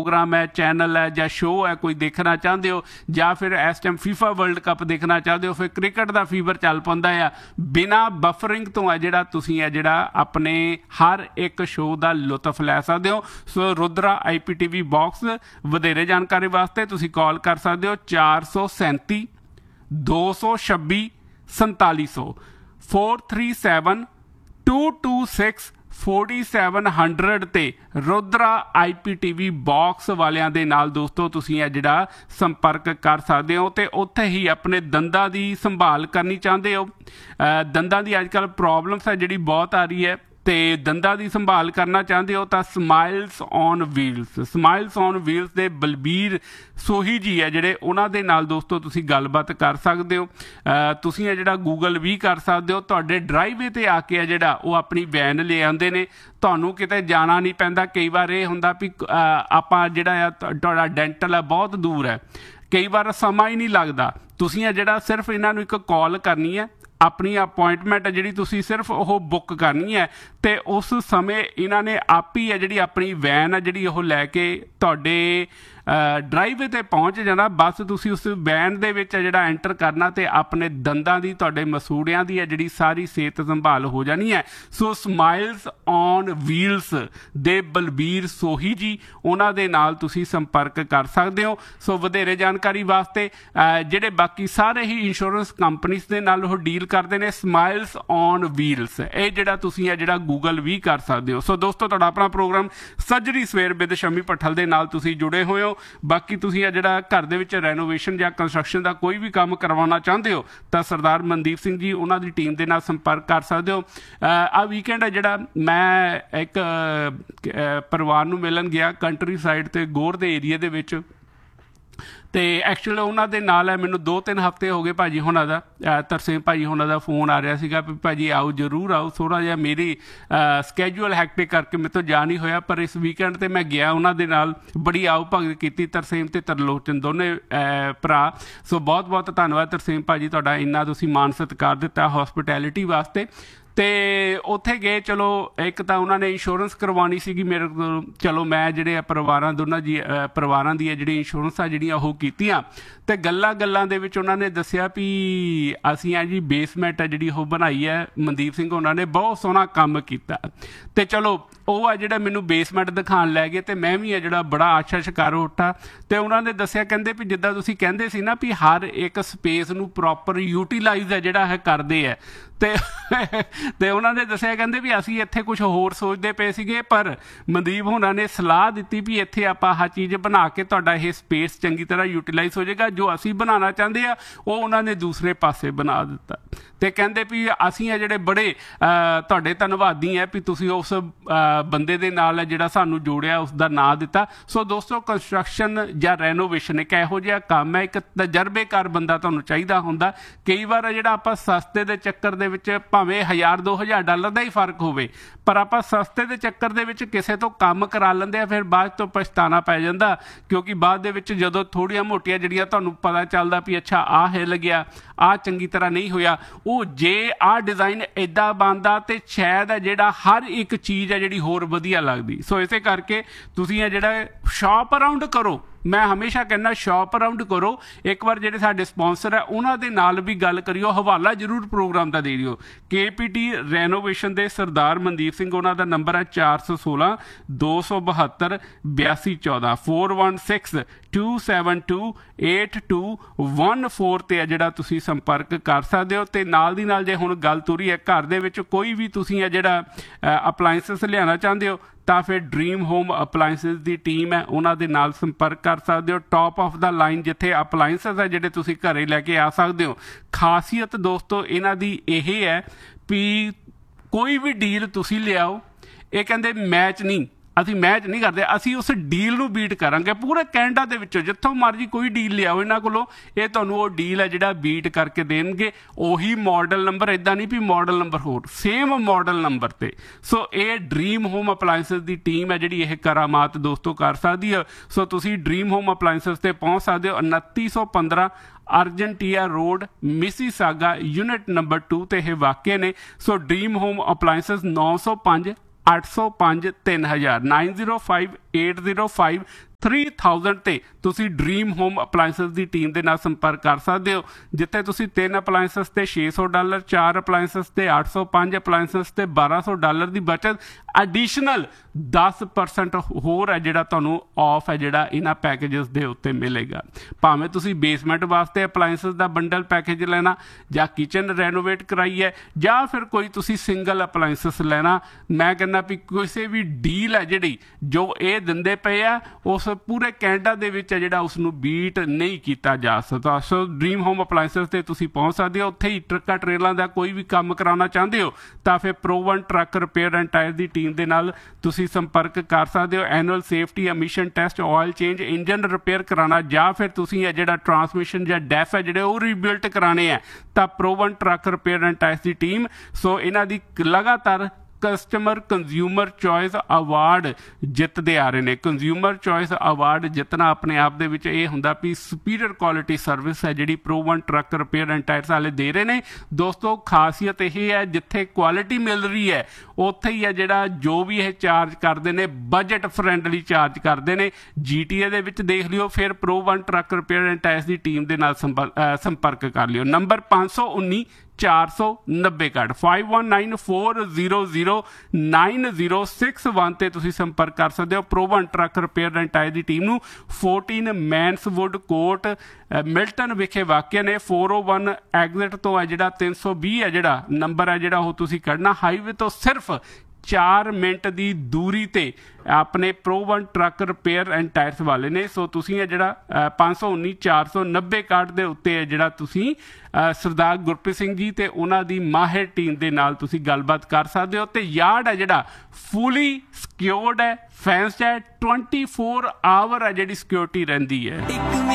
Programme है, channel है या शो है कोई देखना चाहते हो, या फिर इस टाइम फीफा वर्ल्ड कप देखना चाहते हो, फिर क्रिकेट का फीवर चल पाता है, बिना बफरिंग तो है जिहड़ा तुसीं है जिहड़ा अपने हर एक शो का लुत्फ लै सकते हो। सो रुद्रा IPTV बॉक्स वधेरे जानकारी वास्ते तुसीं कॉल कर सकते हो 437 226 4700 437 226 4700 ਤੇ रुद्रा IPTV बॉक्स वालियां दे नाल दोस्तों तुसीं है जिहड़ा संपर्क कर सकते हो। तो उत्थे ही अपने दंदां दी संभाल करनी चाहते हो, दंदां दी अजकल प्रॉब्लम्स है जिहड़ी बहुत आ रही है, तो दंदां दी संभाल करना चाहते हो तो स्माइल्स ऑन व्हील्स दे बलबीर सोही जी है जिहड़े उन्हां दे नाल दोस्तों तुसीं गलबात कर सकते हो। तुसीं है जिहड़ा गूगल भी कर सकते हो, तुहाडे ड्राइवे ते आके है जिहड़ा वो अपनी वैन ले आउंदे ने, तुहानूं किते जाना नहीं पैंदा। कई बार ये हुंदा भी आपां जिहड़ा आ तुहाडा डेंटल है बहुत दूर है, कई बार समा ही नहीं लगता, तुसीं है जिहड़ा सिर्फ इन्हां नूं एक कॉल करनी है, अपनी अपॉइंटमेंट है जी तुसी सिर्फ वो बुक करनी है, तो उस समय इन्होंने आप ही है जी अपनी वैन है जी लैके तुहाडे ड्राइवे ते पहुँच जाना। बस तुसी उस वैन दे विच जिहड़ा एंटर करना तो अपने दंदां दी तुहाडे मसूड़ियां दी है जी सारी सेहत संभाल हो जानी है। सो स्माइल्स ऑन व्हील्स दे बलबीर सोही जी उन्हां दे नाल तुसी संपर्क कर सकते हो। सो वधेरे जानकारी वास्ते जिहड़े बाकी सारे ही इंश्योरेंस कंपनीज दे नाल वो डील करते हैं स्माइल्स ऑन व्हील्स, ये जिहड़ा तुसी है जिहड़ा गूगल भी कर सकते हो। सो दोस्तों तुहाडा अपना प्रोग्राम सजरी सवेर विद शमी भट्ठल दे नाल तुसी जुड़े हुए हो। बाकी तुसी है जिहड़ा घर दे विच रेनोवेशन या कंस्ट्रक्शन का कोई भी काम करवाना चाहते हो तो सरदार मनदीप सिंह जी उन्हां दी टीम दे नाल संपर्क कर सकते हो। आ वीकेंड है जिहड़ा मैं एक परिवार नूं मिलन गया कंट्री साइड ते गोर दे एरिए दे विच, तो एक्चुअल उन्होंने नाल है मैनू 2-3 हफ्ते हो गए भाजी होना का तरसेम भाजी होना का फोन आ रहा सीगा भी भाजी आओ जरूर आओ, थोड़ा जिहा मेरी स्कैजूअल हैक्टिक करके मेरे तो जा नहीं होया, पर इस वीकेंड ते मैं गया उन्होंने नाल बड़ी आओ भगत की तरसेम ते तरलोचन दोने भरा। सो बहुत बहुत धन्यवाद तरसेम भाजी तुहाडा, इन्ना तुसीं मान सत्कार दिता हॉस्पिटैलिटी वास्ते। तो उत्थे गए, चलो एक तो उन्होंने इंश्योरेंस करवानी सी मेरे को, चलो मैं जिहड़े परिवारां दोनों जी परिवारां दी जिहड़ी इंश्योरेंस आ जिहड़ियां ओह कीतियां, ते गल्लां गल्लां दे विच उन्होंने दस्सिया भी असीं आ जी बेसमेंट है जिहड़ी ओह बनाई है, मनदीप सिंह उन्होंने ने बहुत सोहना काम कीता। ते चलो ਉਹ ਆ ਜਿਹੜਾ ਮੈਨੂੰ ਬੇਸਮੈਂਟ ਦਿਖਾਉਣ ਲੈ ਗਏ ਤੇ ਮੈਂ ਵੀ ਆ ਜਿਹੜਾ ਬੜਾ ਆਸ਼ਾ ਸ਼ਿਕਾਰ ਉੱਠਾ, ਤੇ ਉਹਨਾਂ ਨੇ ਦੱਸਿਆ ਕਹਿੰਦੇ ਵੀ ਜਿੱਦਾਂ ਤੁਸੀਂ ਕਹਿੰਦੇ ਸੀ ਨਾ ਵੀ ਹਰ ਇੱਕ ਸਪੇਸ ਨੂੰ ਪ੍ਰੋਪਰ ਯੂਟੀਲਾਈਜ਼ ਹੈ ਜਿਹੜਾ ਹੈ ਕਰਦੇ ਹੈ, ਤੇ ਉਹਨਾਂ ਨੇ ਦੱਸਿਆ ਕਹਿੰਦੇ ਵੀ ਅਸੀਂ ਇੱਥੇ ਕੁਝ ਹੋਰ ਸੋਚਦੇ ਪਏ ਸੀਗੇ, ਪਰ ਮਨਦੀਪ ਹੋਣਾ ਨੇ ਸਲਾਹ ਦਿੱਤੀ ਵੀ ਇੱਥੇ ਆਪਾਂ ਆਹ ਚੀਜ਼ ਬਣਾ ਕੇ ਤੁਹਾਡਾ ਇਹ ਸਪੇਸ ਚੰਗੀ ਤਰ੍ਹਾਂ ਯੂਟੀਲਾਈਜ਼ ਹੋ ਜਾਏਗਾ, ਜੋ ਅਸੀਂ ਬਣਾਉਣਾ ਚਾਹੁੰਦੇ ਆ ਉਹ ਉਹਨਾਂ ਨੇ ਦੂਸਰੇ ਪਾਸੇ ਬਣਾ ਦਿੱਤਾ। ਤੇ ਕਹਿੰਦੇ ਵੀ ਅਸੀਂ ਆ ਜਿਹੜੇ ਬੜੇ ਤੁਹਾਡੇ ਧੰਨਵਾਦੀ ਹੈ ਵੀ ਤੁਸੀਂ ਉਸ ਬੰਦੇ ਦੇ ਨਾਲ ਹੈ ਜਿਹੜਾ ਸਾਨੂੰ ਜੋੜਿਆ ਉਸ ਦਾ ਨਾਂ ਦਿੱਤਾ। ਸੋ ਦੋਸਤੋ ਕੰਸਟਰਕਸ਼ਨ ਜਾਂ ਰੈਨੋਵੇਸ਼ਨ ਇੱਕ ਇਹੋ ਜਿਹਾ ਕੰਮ ਹੈ, ਇੱਕ ਤਜਰਬੇਕਾਰ ਬੰਦਾ ਤੁਹਾਨੂੰ ਚਾਹੀਦਾ ਹੁੰਦਾ। ਕਈ ਵਾਰ ਜਿਹੜਾ ਆਪਾਂ ਸਸਤੇ ਦੇ ਚੱਕਰ ਦੇ ਵਿੱਚ ਭਾਵੇਂ $1000-2000 ਦਾ ਹੀ ਫਰਕ ਹੋਵੇ, ਪਰ ਆਪਾਂ ਸਸਤੇ ਦੇ ਚੱਕਰ ਦੇ ਵਿੱਚ ਕਿਸੇ ਤੋਂ ਕੰਮ ਕਰਾ ਲੈਂਦੇ ਆ, ਫਿਰ ਬਾਅਦ ਤੋਂ ਪਛਤਾਣਾ ਪੈ ਜਾਂਦਾ, ਕਿਉਂਕਿ ਬਾਅਦ ਦੇ ਵਿੱਚ ਜਦੋਂ ਥੋੜ੍ਹੀਆਂ ਮੋਟੀਆਂ ਜਿਹੜੀਆਂ ਤੁਹਾਨੂੰ ਪਤਾ ਚੱਲਦਾ ਵੀ ਅੱਛਾ ਆਹ ਹਿੱਲ ਗਿਆ, ਆਹ ਚੰਗੀ ਤਰ੍ਹਾਂ ਨਹੀਂ ਹੋਇਆ, ਉਹ ਜੇ ਆਹ ਡਿਜ਼ਾਈਨ ਇੱਦਾਂ ਬਣਦਾ ਤੇ ਸ਼ਾਇਦ ਹੈ ਜਿਹੜਾ ਹਰ ਇੱਕ ਚੀਜ਼ ਹੈ ਜਿਹੜੀ ਹੋਰ ਵਧੀਆ ਲੱਗਦੀ। ਸੋ ਇਸੇ ਕਰਕੇ ਤੁਸੀਂ ਇਹ ਜਿਹੜਾ ਸ਼ਾਪ ਅਰਾਊਂਡ ਕਰੋ, मैं हमेशा कहना शॉप अराउंड करो। एक बार जो साडे स्पॉन्सर है उन्होंने नाल भी गल करियो, हवाला जरूर प्रोग्राम का दे दियो। KPT रेनोवेशन के सरदार मनदीप सिंह उन्होंने नंबर है 416 272 8214 416 272 8214 ਤੇ ਜਿਹੜਾ ਤੁਸੀਂ ਸੰਪਰਕ ਕਰ ਸਕਦੇ ਹੋ। ਤੇ ਨਾਲ ਦੀ ਨਾਲ ਜੇ ਹੁਣ ਗੱਲ ਤੁਰੀ ਹੈ ਘਰ ਦੇ ਵਿੱਚ ਕੋਈ ਵੀ ਤੁਸੀਂ ਹੈ ਜਿਹੜਾ ਅਪਲਾਇੰਸਸ ਲਿਆਉਣਾ ਚਾਹੁੰਦੇ ਹੋ ਤਾਂ ਫਿਰ ਡ੍ਰੀਮ ਹੋਮ ਅਪਲਾਇੰਸਿਸ ਦੀ ਟੀਮ ਹੈ ਉਹਨਾਂ ਦੇ ਨਾਲ ਸੰਪਰਕ ਕਰ ਸਕਦੇ ਹੋ। ਟੌਪ ਆਫ ਦਾ ਲਾਈਨ ਜਿੱਥੇ ਅਪਲਾਇੰਸਸ ਹੈ ਜਿਹੜੇ ਤੁਸੀਂ ਘਰੇ ਲੈ ਕੇ ਆ ਸਕਦੇ ਹੋ। ਖਾਸੀਅਤ ਦੋਸਤੋ ਇਹਨਾਂ ਦੀ ਇਹ ਹੈ ਵੀ ਕੋਈ ਵੀ ਡੀਲ ਤੁਸੀਂ ਲਿਆਓ, ਇਹ ਕਹਿੰਦੇ ਮੈਚ ਨਹੀਂ, ਅਸੀਂ मैच नहीं करते, ਅਸੀਂ उस डील ਨੂੰ बीट करांगे पूरे कैनेडा ਦੇ ਵਿੱਚੋਂ ਜਿੱਥੋਂ ਮਰਜੀ ਕੋਈ ਡੀਲ ਲਿਆਓ ਇਹਨਾਂ ਕੋਲੋਂ, ਇਹ ਤੁਹਾਨੂੰ ਉਹ ਡੀਲ ਹੈ ਜਿਹੜਾ बीट ਕਰਕੇ ਦੇਣਗੇ। ਉਹੀ ਮਾਡਲ ਨੰਬਰ, ਇੱਦਾਂ ਨਹੀਂ ਵੀ ਮਾਡਲ ਨੰਬਰ ਹੋਰ, ਸੇਮ ਮਾਡਲ ਨੰਬਰ ਤੇ। ਸੋ ਇਹ ਡ੍ਰੀਮ ਹੋਮ ਅਪਲਾਇੰਸਸ ਦੀ ਟੀਮ ਹੈ ਜਿਹੜੀ ਇਹ ਕਰਾਮਾਤ ਦੋਸਤੋ ਕਰ ਸਕਦੀ ਹੈ। ਸੋ ਤੁਸੀਂ ਡ੍ਰੀਮ ਹੋਮ ਅਪਲਾਇੰਸਸ ਤੇ ਪਹੁੰਚ ਸਕਦੇ ਹੋ 2915 अर्जेंटिया रोड मिसीसागा यूनिट नंबर 2 ਤੇ ਇਹ ਵਾਕਿਆ ਨੇ। ਸੋ ਡ੍ਰੀਮ ਹੋਮ ਅਪਲਾਇੰਸਸ 905 805 3000 905 805 3000 ਤੇ ਤੁਸੀਂ ਡ੍ਰੀਮ ਹੋਮ ਅਪਲਾਇੰਸਸ ਦੀ ਟੀਮ ਦੇ ਨਾਲ ਸੰਪਰਕ ਕਰ ਸਕਦੇ ਹੋ, ਜਿੱਥੇ ਤੁਸੀਂ 3 ਅਪਲਾਇੰਸਸ ਤੇ $600, 4 ਅਪਲਾਇੰਸਸ ਤੇ $800, 5 ਅਪਲਾਇੰਸਸ ਤੇ $1200 ਦੀ ਬਚਤ, ਐਡੀਸ਼ਨਲ 10% ਹੋਰ ਹੈ ਜਿਹੜਾ ਤੁਹਾਨੂੰ ਆਫ ਹੈ ਜਿਹੜਾ ਇਹਨਾਂ ਪੈਕੇਜਸ ਦੇ ਉੱਤੇ ਮਿਲੇਗਾ। ਭਾਵੇਂ ਤੁਸੀਂ ਬੇਸਮੈਂਟ ਵਾਸਤੇ ਅਪਲਾਇੰਸਸ ਦਾ ਬੰਡਲ ਪੈਕੇਜ ਲੈਣਾ, ਜਾਂ ਕਿਚਨ ਰੈਨੋਵੇਟ ਕਰਾਈ ਹੈ, ਜਾਂ ਫਿਰ ਕੋਈ ਤੁਸੀਂ ਸਿੰਗਲ ਅਪਲਾਇੰਸਸ ਲੈਣਾ, ਮੈਂ ਕਹਿੰਦਾ ਵੀ ਕਿਸੇ ਵੀ ਡੀਲ ਹੈ ਜਿਹੜੀ ਜੋ ਇਹ ਦਿੰਦੇ ਪਏ ਆ ਉਸ ਪੂਰੇ ਕੈਨੇਡਾ ਦੇ ਵਿੱਚ ਹੈ ਜਿਹੜਾ ਉਸਨੂੰ ਬੀਟ ਨਹੀਂ ਕੀਤਾ ਜਾ ਸਕਦਾ। ਸੋ ਡ੍ਰੀਮ ਹੋਮ ਅਪਲਾਇੰਸਸ ਤੇ ਤੁਸੀਂ ਪਹੁੰਚ ਸਕਦੇ ਹੋ। ਉੱਥੇ ਹੀ ਟਰੱਕਾਂ ਟਰੇਲਾਂ ਦਾ ਕੋਈ ਵੀ ਕੰਮ ਕਰਾਉਣਾ ਚਾਹੁੰਦੇ ਹੋ ਤਾਂ ਫਿਰ ਪ੍ਰੋ1 truck repair and tyre the team ਦੇ ਨਾਲ ਤੁਸੀਂ ਸੰਪਰਕ ਕਰ ਸਕਦੇ ਹੋ। Annual safety emission test, oil change, engine repair ਕਰਾਉਣਾ, ਜਾਂ ਫਿਰ ਤੁਸੀਂ ਇਹ ਜਿਹੜਾ ਟਰਾਂਸਮਿਸ਼ਨ ਜਾਂ ਡੈਫ ਹੈ ਜਿਹੜੇ ਉਹ ਰੀਬਿਲਟ ਕਰਾਉਣੇ ਆ ਤਾਂ ਪ੍ਰੋ1 truck repair and tyre the team ਸੋ ਇਹਨਾਂ ਦੀ ਲਗਾਤਾਰ ਕਸਟਮਰ ਕੰਜ਼ਿਊਮਰ ਚੋਇਸ ਅਵਾਰਡ ਜਿੱਤਦੇ ਆ ਰਹੇ ਨੇ। ਕੰਜ਼ਿਊਮਰ ਚੋਇਸ ਅਵਾਰਡ ਜਿੱਤਣਾ ਆਪਣੇ ਆਪ ਦੇ ਵਿੱਚ ਇਹ ਹੁੰਦਾ ਵੀ ਸੁਪੀਰੀਅਰ ਕੁਆਲਿਟੀ ਸਰਵਿਸ ਹੈ ਜਿਹੜੀ ਪ੍ਰੋ1 ਟਰੱਕ ਰਿਪੇਅਰ ਐਂਡ ਟਾਇਰਸ ਵਾਲੇ ਦੇ ਰਹੇ ਨੇ। ਦੋਸਤੋ ਖਾਸੀਅਤ ਇਹ ਹੈ ਜਿੱਥੇ ਕੁਆਲਿਟੀ ਮਿਲ ਰਹੀ ਹੈ ਉੱਥੇ ਹੀ ਹੈ ਜਿਹੜਾ ਜੋ ਵੀ ਇਹ ਚਾਰਜ ਕਰਦੇ ਨੇ ਬਜਟ ਫਰੈਂਡਲੀ ਚਾਰਜ ਕਰਦੇ ਨੇ। GTA ਦੇ ਵਿੱਚ ਦੇਖ ਲਿਓ, ਫਿਰ ਪ੍ਰੋ1 truck repair and tyres the team ਦੇ ਨਾਲ ਸੰਪਰਕ ਕਰ ਲਿਓ। ਨੰਬਰ 519 490 ਕਾਰਡ 5194009061 ਤੇ ਤੁਸੀਂ ਸੰਪਰਕ ਕਰ ਸਕਦੇ ਹੋ। ਪ੍ਰੋ1 truck repair and tyre the team ਨੂੰ 14 ਮੈਨਸਵੁੱਡ ਕੋਰਟ ਮਿਲਟਨ ਵਿਖੇ ਵਾਕਿਆ ਨੇ। 401 ਐਗਜ਼ਿਟ ਤੋਂ ਹੈ ਜਿਹੜਾ 320 ਹੈ ਜਿਹੜਾ ਨੰਬਰ ਹੈ ਜਿਹੜਾ ਉਹ ਤੁਸੀਂ ਕੱਢਣਾ। ਹਾਈਵੇ ਤੋਂ ਸਿਰਫ 4 ਮਿੰਟ ਦੀ ਦੂਰੀ ਤੇ ਆਪਣੇ ਪ੍ਰੋ1 ਟਰੱਕ ਰਿਪੇਅਰ ਐਂਡ ਟਾਇਰਸ ਵਾਲੇ ਨੇ। ਸੋ ਤੁਸੀਂ ਇਹ ਜਿਹੜਾ 519 490 ਕਾਰਡ ਦੇ ਉੱਤੇ ਹੈ ਜਿਹੜਾ ਤੁਸੀਂ ਸਰਦਾਰ ਗੁਰਪ੍ਰੀਤ ਸਿੰਘ ਜੀ ਤੇ ਉਹਨਾਂ ਦੀ ਮਾਹਿਰ ਟੀਮ ਦੇ ਨਾਲ ਤੁਸੀਂ ਗੱਲਬਾਤ ਕਰ ਸਕਦੇ ਹੋ। ਤੇ ਯਾਰਡ ਹੈ ਜਿਹੜਾ ਫੁਲੀ ਸਿਕਿਉਰਡ ਹੈ, ਫੈਂਸਡ ਹੈ, 24 ਆਵਰ ਹੈ ਜਿਹੜੀ ਸਿਕਿਉਰਿਟੀ ਰਹਿੰਦੀ ਹੈ।